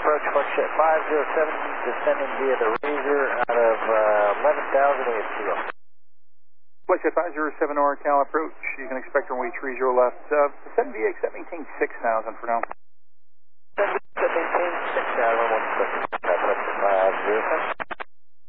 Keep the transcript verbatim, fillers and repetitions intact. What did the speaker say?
approach Flight five zero seven, descending via the Razor out of uh, eleven thousand A T O. Flight five zero seven NorCal approach, you can expect runway three zero left, uh, descend V X at maintain six thousand for now. Descend V X at maintain six thousand, one second, five zero seven.